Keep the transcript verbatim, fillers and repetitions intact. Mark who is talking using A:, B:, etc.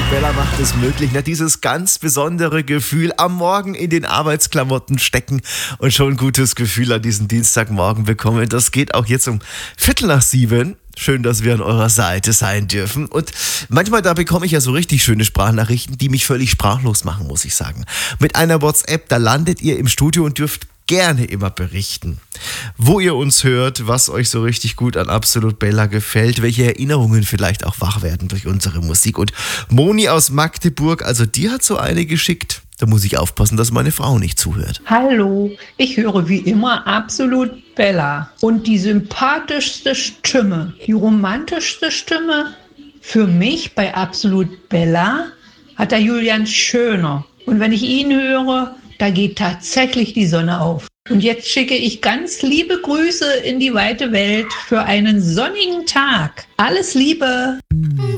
A: Bella macht es möglich, ne? Dieses ganz besondere Gefühl am Morgen in den Arbeitsklamotten stecken und schon ein gutes Gefühl an diesen Dienstagmorgen bekommen. Das geht auch jetzt um Viertel nach sieben. Schön, dass wir an eurer Seite sein dürfen. Und manchmal, da bekomme ich ja so richtig schöne Sprachnachrichten, die mich völlig sprachlos machen, muss ich sagen. Mit einer WhatsApp, da landet ihr im Studio und dürft gerne immer berichten, wo ihr uns hört, was euch so richtig gut an Absolut Bella gefällt, welche Erinnerungen vielleicht auch wach werden durch unsere Musik. Und Moni aus Magdeburg, also die hat so eine geschickt. Da muss ich aufpassen, dass meine Frau nicht zuhört.
B: Hallo, ich höre wie immer Absolut Bella. Und die sympathischste Stimme, die romantischste Stimme für mich bei Absolut Bella hat der Julian Schöner. Und wenn ich ihn höre, da geht tatsächlich die Sonne auf. Und jetzt schicke ich ganz liebe Grüße in die weite Welt für einen sonnigen Tag. Alles Liebe!